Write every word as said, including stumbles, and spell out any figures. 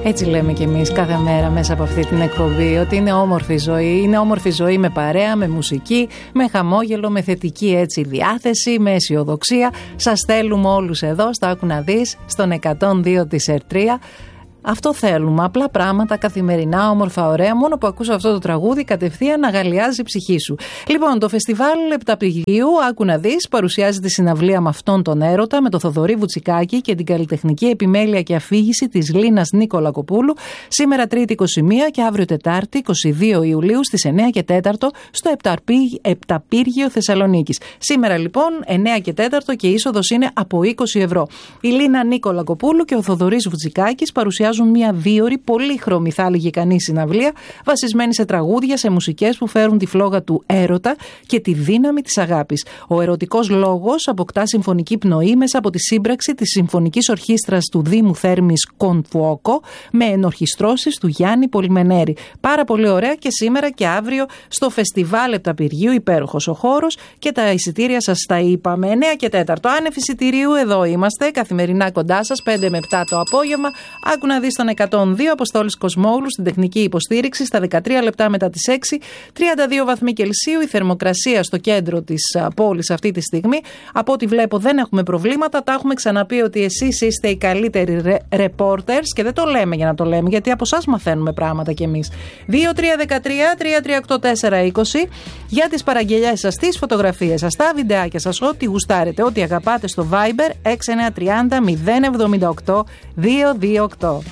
Έτσι λέμε κι εμείς κάθε μέρα μέσα από αυτή την εκπομπή, ότι είναι όμορφη ζωή. Είναι όμορφη ζωή με παρέα, με μουσική, με χαμόγελο, με θετική έτσι διάθεση, με αισιοδοξία. Σας θέλουμε όλους εδώ στο Άκου να δεις, στον εκατόν δύο της Ερτρία. Αυτό θέλουμε, απλά πράγματα, καθημερινά, όμορφα, ωραία. Μόνο που ακούσω αυτό το τραγούδι, κατευθείαν αγαλιάζει η ψυχή σου. Λοιπόν, το φεστιβάλ Επταπηγείου, άκου να δεις, παρουσιάζει τη συναυλία με αυτόν τον έρωτα, με το Θοδωρή Βουτσικάκη και την καλλιτεχνική επιμέλεια και αφήγηση της Λίνας Νικολακοπούλου, σήμερα Τρίτη είκοσι μία και αύριο Τετάρτη είκοσι δύο Ιουλίου στις εννέα και τέσσερα στο Επταπύργιο Θεσσαλονίκης. Σήμερα λοιπόν εννέα και τέσσερα και η είσοδος είναι από είκοσι ευρώ. Η Λίνα Νικολακοπούλου και ο Θοδωρής Βουτσικάκης παρουσιάζουν μια δίωρη, πολύχρωμη θα έλεγε κανείς συναυλία, βασισμένη σε τραγούδια, σε μουσικές που φέρουν τη φλόγα του έρωτα και τη δύναμη της αγάπης. Ο ερωτικός λόγος αποκτά συμφωνική πνοή μέσα από τη σύμπραξη της Συμφωνικής Ορχήστρας του Δήμου Θέρμης Κονφουόκο με ενορχιστρώσεις του Γιάννη Πολυμενέρη. Πάρα πολύ ωραία και σήμερα και αύριο στο Φεστιβάλ Επταπηργίου, υπέροχος ο χώρος και τα εισιτήρια σας τα είπαμε. εννέα και τέσσερα άνευ εισιτηρίου, εδώ είμαστε καθημερινά κοντά σας, πέντε με επτά το απόγευμα. Άκου να δεις στον εκατόν δύο, Αποστόλης Κοσμόγλου στην τεχνική υποστήριξη στα δεκατρία λεπτά μετά τις έξι, τριάντα δύο βαθμοί Κελσίου, η θερμοκρασία στο κέντρο της πόλης αυτή τη στιγμή. Από ό,τι βλέπω δεν έχουμε προβλήματα, τα έχουμε ξαναπεί ότι εσείς είστε οι καλύτεροι reporters και δεν το λέμε για να το λέμε, γιατί από εσάς μαθαίνουμε πράγματα κι εμείς. δύο τρία ένα τρία τρία τρία οκτώ τέσσερα είκοσι για τις παραγγελιές σας, τις φωτογραφίες σας, τα βιντεάκια σας, ό,τι γουστάρετε, ό,τι αγαπάτε στο Viber έξι εννέα τρία μηδέν εβδομήντα οκτώ διακόσια είκοσι οκτώ.